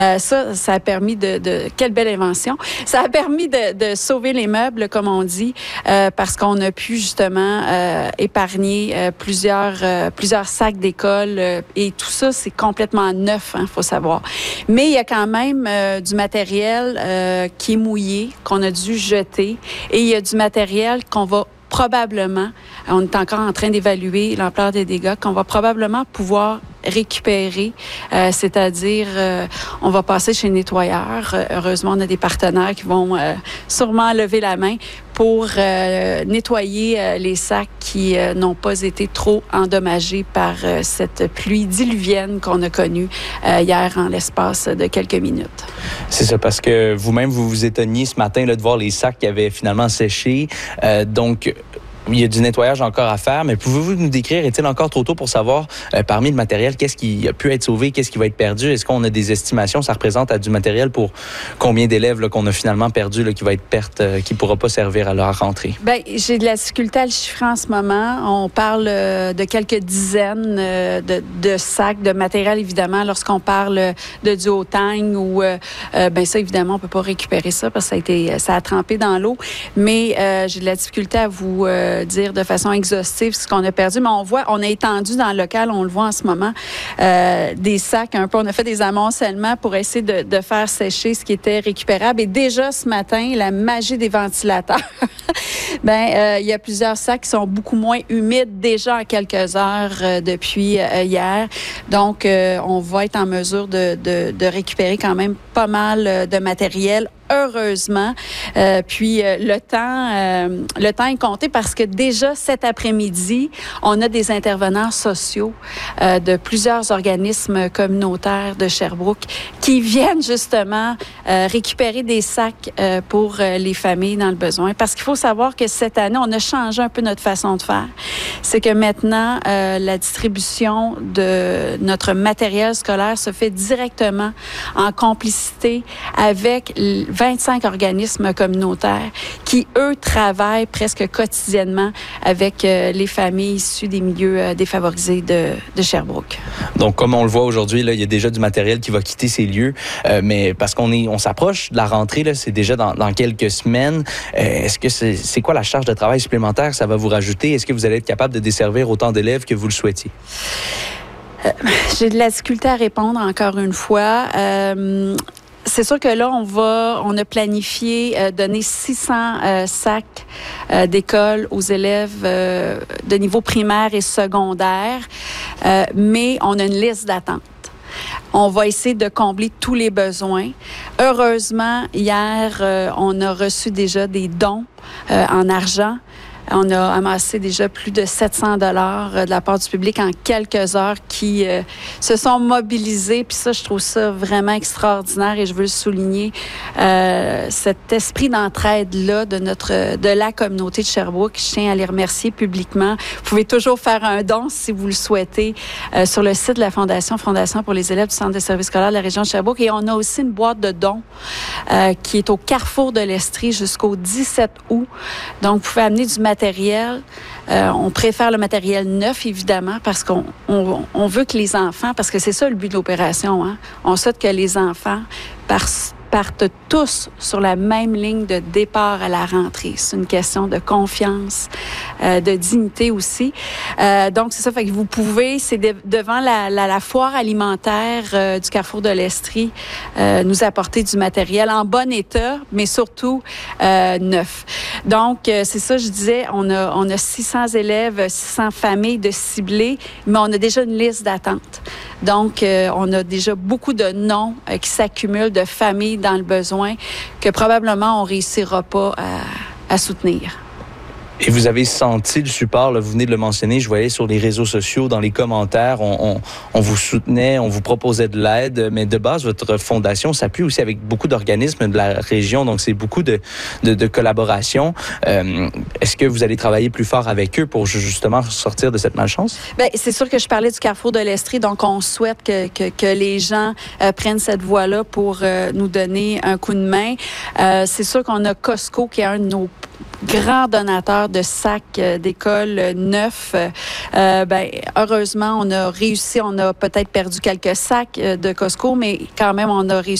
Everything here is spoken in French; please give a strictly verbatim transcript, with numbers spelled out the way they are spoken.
Euh, ça, ça a permis de, de... Quelle belle invention! Ça a permis de, de sauver les meubles, comme on dit, euh, parce qu'on a pu justement euh, épargner euh, plusieurs, euh, plusieurs sacs d'école euh, et tout ça, c'est complètement neuf, hein, faut savoir. Mais il y a quand même euh, du matériel euh, qui est mouillé, qu'on a dû jeter, et il y a du matériel qu'on va probablement, on est encore en train d'évaluer l'ampleur des dégâts, qu'on va probablement pouvoir récupérer, euh, c'est-à-dire euh, on va passer chez le nettoyeur. Euh, heureusement, on a des partenaires qui vont euh, sûrement lever la main pour euh, nettoyer euh, les sacs qui euh, n'ont pas été trop endommagés par euh, cette pluie diluvienne qu'on a connue euh, hier en l'espace de quelques minutes. C'est ça, parce que vous-même, vous vous étonniez ce matin là, de voir les sacs qui avaient finalement séché. Euh, donc, il y a du nettoyage encore à faire, mais pouvez-vous nous décrire, est-il encore trop tôt pour savoir, euh, parmi le matériel, qu'est-ce qui a pu être sauvé, qu'est-ce qui va être perdu? Est-ce qu'on a des estimations? Ça représente à du matériel pour combien d'élèves là, qu'on a finalement perdu, là, qui va être perte, euh, qui ne pourra pas servir à leur rentrée? Bien, j'ai de la difficulté à le chiffrer en ce moment. On parle euh, de quelques dizaines euh, de, de sacs de matériel, évidemment, lorsqu'on parle de du haut-tang ou, euh, euh, bien ça, évidemment, on ne peut pas récupérer ça parce que ça a, été, ça a trempé dans l'eau. Mais euh, j'ai de la difficulté à vous... Euh, dire de façon exhaustive ce qu'on a perdu, mais on voit, on a étendu dans le local, on le voit en ce moment, euh, des sacs un peu, on a fait des amoncellements pour essayer de, de faire sécher ce qui était récupérable. Et déjà ce matin, la magie des ventilateurs, ben euh, il y a plusieurs sacs qui sont beaucoup moins humides déjà en quelques heures euh, depuis euh, hier. Donc, euh, on va être en mesure de, de, de récupérer quand même pas mal de matériel. Heureusement. Euh, puis euh, le temps, euh, le temps est compté parce que déjà cet après-midi, on a des intervenants sociaux euh, de plusieurs organismes communautaires de Sherbrooke qui viennent justement euh, récupérer des sacs euh, pour euh, les familles dans le besoin. Parce qu'il faut savoir que cette année, on a changé un peu notre façon de faire. C'est que maintenant, euh, la distribution de notre matériel scolaire se fait directement en complicité avec vingt-cinq organismes communautaires qui, eux, travaillent presque quotidiennement avec euh, les familles issues des milieux euh, défavorisés de, de Sherbrooke. Donc, comme on le voit aujourd'hui, là, il y a déjà du matériel qui va quitter ces lieux, euh, mais parce qu'on est, on s'approche de la rentrée, là, c'est déjà dans, dans quelques semaines. Euh, est-ce que c'est, c'est quoi la charge de travail supplémentaire que ça va vous rajouter? Est-ce que vous allez être capable de desservir autant d'élèves que vous le souhaitiez? Euh, j'ai de la difficulté à répondre encore une fois. Euh, C'est sûr que là, on va, on a planifié euh, donner six cents euh, sacs euh, d'école aux élèves euh, de niveau primaire et secondaire, euh, mais on a une liste d'attente. On va essayer de combler tous les besoins. Heureusement, hier, euh, on a reçu déjà des dons euh, en argent. On a amassé déjà plus de sept cents dollars de la part du public en quelques heures qui euh, se sont mobilisés. Puis ça, je trouve ça vraiment extraordinaire et je veux le souligner. Euh, cet esprit d'entraide-là de notre, de la communauté de Sherbrooke, je tiens à les remercier publiquement. Vous pouvez toujours faire un don si vous le souhaitez euh, sur le site de la Fondation, Fondation pour les élèves du Centre de services scolaires de la région de Sherbrooke. Et on a aussi une boîte de dons euh, qui est au Carrefour de l'Estrie jusqu'au dix-sept août. Donc, vous pouvez amener du matériel matériel. Euh, on préfère le matériel neuf, évidemment, parce qu'on on, on veut que les enfants, parce que c'est ça le but de l'opération, hein? On souhaite que les enfants par, partent tous sur la même ligne de départ à la rentrée. C'est une question de confiance, euh, de dignité aussi. Euh, donc, c'est ça, fait que vous pouvez, c'est de, devant la, la, la foire alimentaire euh, du Carrefour de l'Estrie, euh, nous apporter du matériel en bon état, mais surtout euh, neuf. Donc, euh, c'est ça, je disais, on a, on a six cents élèves, six cents familles de ciblés, mais on a déjà une liste d'attente. Donc, euh, on a déjà beaucoup de noms euh, qui s'accumulent de familles dans le besoin que probablement on ne réussira pas à, à soutenir. Et vous avez senti le support, là, vous venez de le mentionner, je voyais sur les réseaux sociaux, dans les commentaires, on, on, on vous soutenait, on vous proposait de l'aide, mais de base, votre fondation s'appuie aussi avec beaucoup d'organismes de la région, donc c'est beaucoup de, de, de collaboration. Euh, est-ce que vous allez travailler plus fort avec eux pour justement sortir de cette malchance? Bien, c'est sûr que je parlais du Carrefour de l'Estrie, donc on souhaite que, que, que les gens euh, prennent cette voie-là pour euh, nous donner un coup de main. Euh, c'est sûr qu'on a Costco qui est un de nos grand donateur de sacs euh, d'école euh, neufs. Euh, ben, heureusement, on a réussi, on a peut-être perdu quelques sacs euh, de Costco, mais quand même, on a réussi